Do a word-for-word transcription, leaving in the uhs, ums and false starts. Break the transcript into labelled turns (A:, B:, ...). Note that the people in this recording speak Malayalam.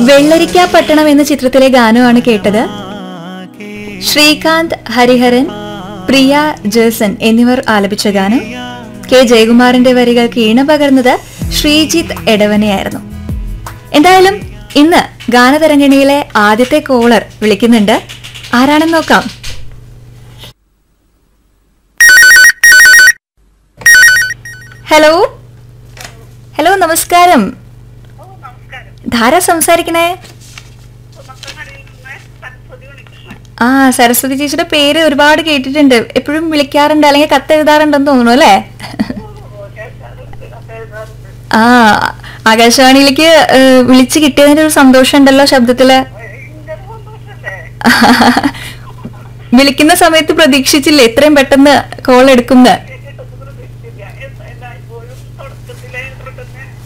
A: വെള്ളരിക്ക പട്ടണം എന്ന ചിത്രത്തിലെ ഗാനമാണ് കേട്ടത്. ശ്രീകാന്ത് ഹരിഹരൻ, പ്രിയ ജേസൺ എന്നിവർ ആലപിച്ച ഗാനം. കെ ജയകുമാറിന്റെ വരികൾക്ക് ഈണ പകർന്നത് ശ്രീജിത്ത് എടവനെയായിരുന്നു. എന്തായാലും ഇന്ന് ഗാനതരംഗിണിയിലെ ആദ്യത്തെ കോളർ വിളിക്കുന്നുണ്ട്. ആരാണെന്ന് നോക്കാം. ഹലോ ഹലോ നമസ്കാരം. ധാരാ സംസാരിക്കണേ? ആ, സരസ്വതി ചേച്ചിയുടെ പേര് ഒരുപാട് കേട്ടിട്ടുണ്ട്. എപ്പോഴും വിളിക്കാറുണ്ട് അല്ലെങ്കിൽ കത്തെഴുതാറുണ്ടെന്ന് തോന്നുന്നു അല്ലേ? ആ, ആകാശവാണിയിലേക്ക് വിളിച്ച് കിട്ടിയതിന്റെ ഒരു സന്തോഷം ഉണ്ടല്ലോ ശബ്ദത്തില്. വിളിക്കുന്ന സമയത്ത് പ്രതീക്ഷിച്ചില്ലേ ഇത്രയും പെട്ടെന്ന് കോൾ എടുക്കുന്ന?